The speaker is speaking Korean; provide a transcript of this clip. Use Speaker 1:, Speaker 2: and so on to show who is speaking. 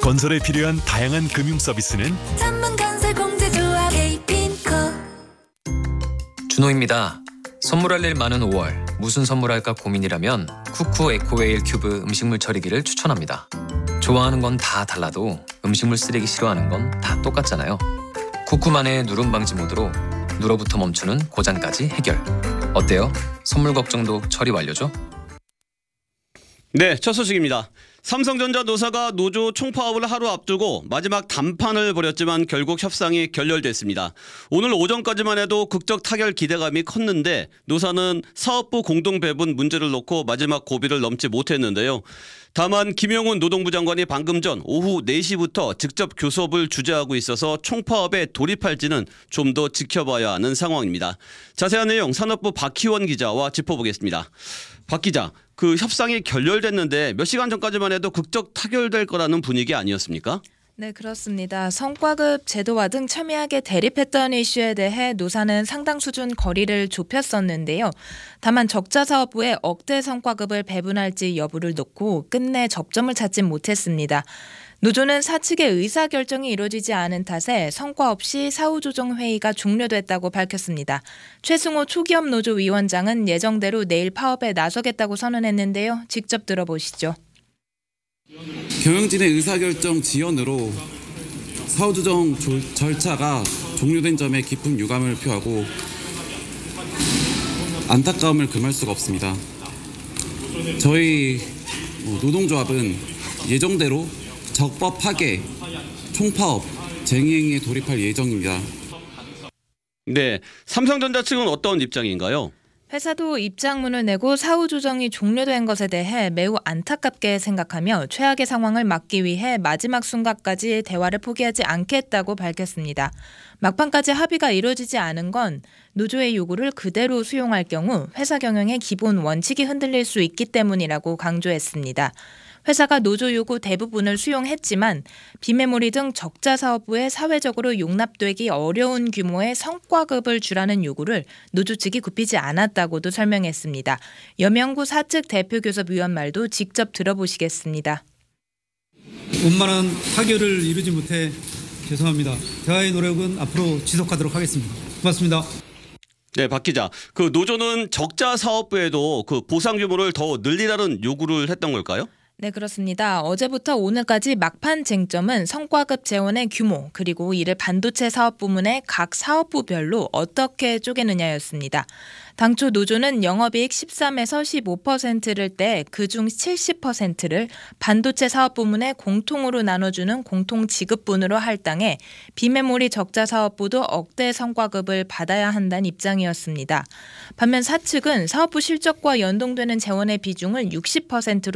Speaker 1: 건설에 필요한 다양한 금융 서비스는
Speaker 2: 전문건설 공제조합 KP인코.
Speaker 3: 준호입니다. 선물할 일 많은 5월 무슨 선물할까 고민이라면 쿠쿠 에코웨일 큐브 음식물 처리기를 추천합니다. 좋아하는 건 다 달라도 음식물 쓰레기 싫어하는 건 다 똑같잖아요. 쿠쿠만의 누름 방지 모드로 누러부터 멈추는 고장까지 해결. 어때요? 선물 걱정도 처리 완료죠?
Speaker 4: 네, 첫 소식입니다. 삼성전자 노사가 노조 총파업을 하루 앞두고 마지막 담판을 벌였지만 결국 협상이 결렬됐습니다. 오늘 오전까지만 해도 극적 타결 기대감이 컸는데 노사는 사업부 공동 배분 문제를 놓고 마지막 고비를 넘지 못했는데요. 다만 김용훈 노동부 장관이 방금 전 오후 4시부터 직접 교섭을 주재하고 있어서 총파업에 돌입할지는 좀 더 지켜봐야 하는 상황입니다. 자세한 내용 산업부 박희원 기자와 짚어보겠습니다. 박 기자, 그 협상이 결렬됐는데 몇 시간 전까지만 해도 극적 타결될 거라는 분위기 아니었습니까?
Speaker 5: 네, 그렇습니다. 성과급 제도화 등 첨예하게 대립했던 이슈에 대해 노사는 상당 수준 거리를 좁혔었는데요. 다만 적자 사업부에 억대 성과급을 배분할지 여부를 놓고 끝내 접점을 찾지 못했습니다. 노조는 사측의 의사결정이 이루어지지 않은 탓에 성과 없이 사후조정회의가 종료됐다고 밝혔습니다. 최승호 초기업 노조 위원장은 예정대로 내일 파업에 나서겠다고 선언했는데요. 직접 들어보시죠.
Speaker 6: 경영진의 의사결정 지연으로 사후조정 절차가 종료된 점에 깊은 유감을 표하고 안타까움을 금할 수가 없습니다. 저희 노동조합은 예정대로 적법 파괴, 총파업, 쟁의행위에 돌입할 예정입니다.
Speaker 4: 네, 삼성전자 측은 어떤 입장인가요?
Speaker 5: 회사도 입장문을 내고 사후 조정이 종료된 것에 대해 매우 안타깝게 생각하며 최악의 상황을 막기 위해 마지막 순간까지 대화를 포기하지 않겠다고 밝혔습니다. 막판까지 합의가 이루어지지 않은 건 노조의 요구를 그대로 수용할 경우 회사 경영의 기본 원칙이 흔들릴 수 있기 때문이라고 강조했습니다. 회사가 노조 요구 대부분을 수용했지만 비메모리 등 적자 사업부에 사회적으로 용납되기 어려운 규모의 성과급을 주라는 요구를 노조 측이 굽히지 않았다고도 설명했습니다. 여명구 사측 대표교섭위원 말도 직접 들어보시겠습니다.
Speaker 7: 원만한 타결을 이루지 못해 죄송합니다. 대화의 노력은 앞으로 지속하도록 하겠습니다. 고맙습니다.
Speaker 4: 네, 박 기자. 그 노조는 적자 사업부에도 그 보상 규모를 더 늘리라는 요구를 했던 걸까요?
Speaker 5: 네, 그렇습니다. 어제부터 오늘까지 막판 쟁점은 성과급 재원의 규모 그리고 이를 반도체 사업 부문의 각 사업부별로 어떻게 쪼개느냐였습니다. 당초 노조는 영업이익 13에서 15%를 떼 그중 70%를 반도체 사업 부문에 공통으로 나눠주는 공통지급분으로 할당해 비메모리 적자 사업부도 억대 성과급을 받아야 한다는 입장이었습니다. 반면 사측은 사업부 실적과 연동되는 재원의 비중을 60%로